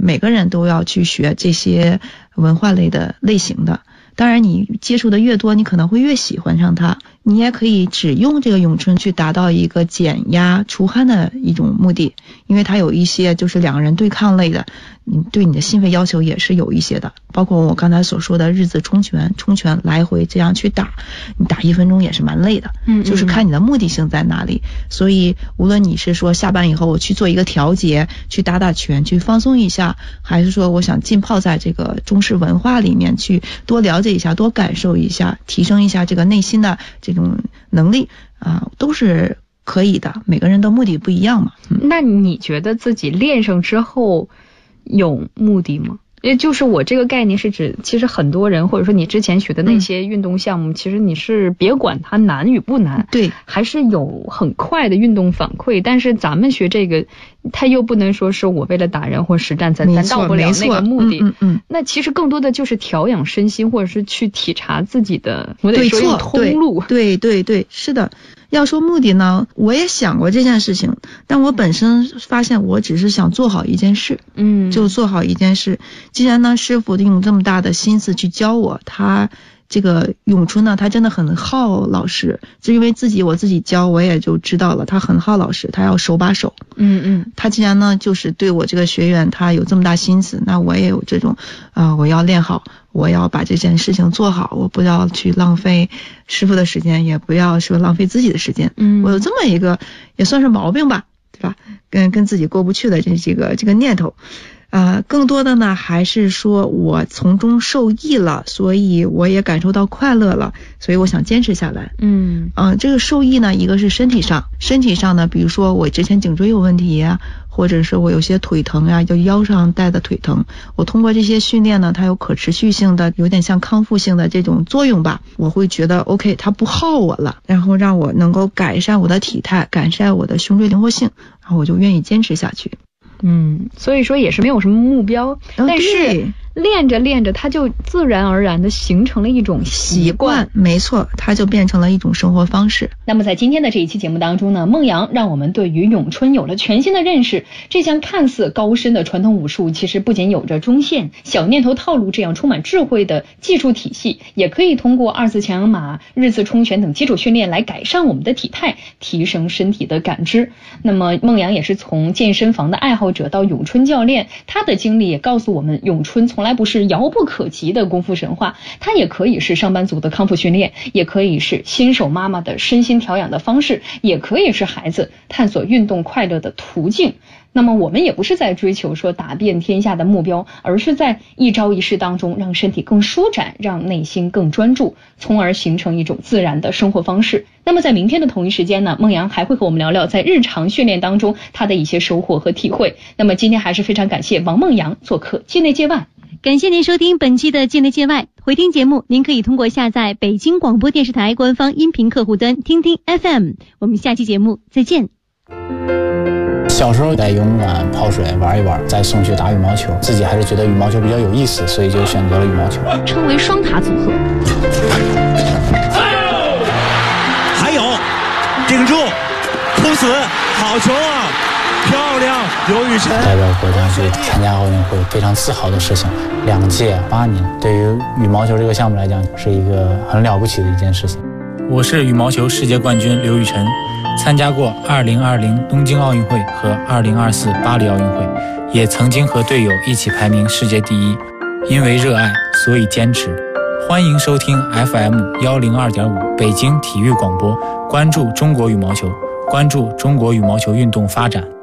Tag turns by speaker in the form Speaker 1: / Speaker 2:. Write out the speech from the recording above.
Speaker 1: 每个人都要去学这些文化类型的。当然你接触的越多，你可能会越喜欢上它。你也可以只用这个咏春去达到一个减压除汗的一种目的，因为它有一些就是两个人对抗类的，你对你的心肺要求也是有一些的，包括我刚才所说的日字冲拳来回这样去打，你打1分钟也是蛮累的，就是看你的目的性在哪里。所以无论你是说下班以后我去做一个调节，去打打拳去放松一下，还是说我想浸泡在这个中式文化里面去多了解一下，多感受一下，提升一下这个内心的这种能力都是可以的，每个人的目的不一样嘛。
Speaker 2: 那你觉得自己练上之后有目的吗？也就是我这个概念是指，其实很多人或者说你之前学的那些运动项目，其实你是别管它难与不难，对，还是有很快的运动反馈。但是咱们学这个，它又不能说是我为了打人或实战，咱到不了那个目的。那其实更多的就是调养身心，或者是去体察自己的，我得说用通路。
Speaker 1: 对，是的。要说目的呢，我也想过这件事情，但我本身发现我只是想做好一件事，就做好一件事。既然呢师傅用这么大的心思去教我，他这个咏春呢，他真的很好老师，就因为我自己教，我也就知道了，他很好老师，他要手把手。他既然呢就是对我这个学员他有这么大心思，那我也有这种我要练好，我要把这件事情做好，我不要去浪费师傅的时间，也不要说浪费自己的时间。我有这么一个也算是毛病吧，对吧？跟自己过不去的这个念头。更多的呢还是说我从中受益了，所以我也感受到快乐了，所以我想坚持下来。这个受益呢，一个是身体上呢，比如说我之前颈椎有问题啊，或者是我有些腿疼啊，就腰上带的腿疼，我通过这些训练呢，它有可持续性的，有点像康复性的这种作用吧，我会觉得 OK， 它不耗我了，然后让我能够改善我的体态，改善我的胸椎灵活性，然后我就愿意坚持下去。
Speaker 2: 所以说也是没有什么目标，但是练着练着它就自然而然的形成了一种习惯。
Speaker 1: 没错，它就变成了一种生活方式。
Speaker 2: 那么在今天的这一期节目当中呢，孟阳让我们对于咏春有了全新的认识。这项看似高深的传统武术，其实不仅有着中线、小念头套路这样充满智慧的技术体系，也可以通过2字强马、日字冲拳等基础训练来改善我们的体态，提升身体的感知。那么孟阳也是从健身房的爱好者到咏春教练，他的经历也告诉我们，咏春从来不是遥不可及的功夫神话，它也可以是上班族的康复训练，也可以是新手妈妈的身心调养的方式，也可以是孩子探索运动快乐的途径。那么我们也不是在追求说打遍天下的目标，而是在一招一式当中让身体更舒展，让内心更专注，从而形成一种自然的生活方式。那么在明天的同一时间呢，孟阳还会和我们聊聊在日常训练当中他的一些收获和体会。那么今天还是非常感谢王孟阳做客境内界外。
Speaker 3: 感谢您收听本期的境内界外，回听节目您可以通过下载北京广播电视台官方音频客户端听听 FM。 我们下期节目再见。
Speaker 4: 小时候在游泳馆泡水玩一玩，再送去打羽毛球，自己还是觉得羽毛球比较有意思，所以就选择了羽毛球，
Speaker 3: 称为双塔组合。
Speaker 5: 还有顶住突死，好球啊，漂亮，刘雨辰
Speaker 4: 代表国家去参加奥运会，非常自豪的事情。2届8年，对于羽毛球这个项目来讲，是一个很了不起的一件事情。
Speaker 6: 我是羽毛球世界冠军刘雨辰，参加过2020东京奥运会和2024巴黎奥运会，也曾经和队友一起排名世界第一。因为热爱，所以坚持。欢迎收听 FM102.5 北京体育广播，关注中国羽毛球，关注中国羽毛球运动发展。